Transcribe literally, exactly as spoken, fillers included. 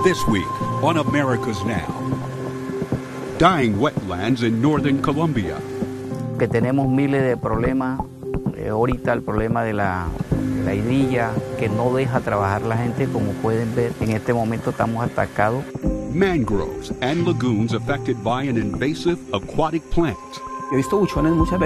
This week on America's Now. Dying wetlands in northern Colombia. Que tenemos miles de problemas. Eh, ahorita el problema de la, de la hidrilla, que no deja trabajar la gente, como pueden ver. En este momento estamos atacados. Mangroves and lagoons affected by an invasive aquatic plant. He visto buchones muchas veces.